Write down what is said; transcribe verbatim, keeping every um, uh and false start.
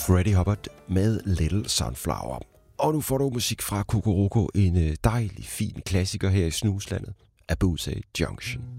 Freddie Hubbard med Little Sunflower. Og nu får du musik fra Kokoroko, en dejlig, fin klassiker her i Snuslandet, Abusa Junction.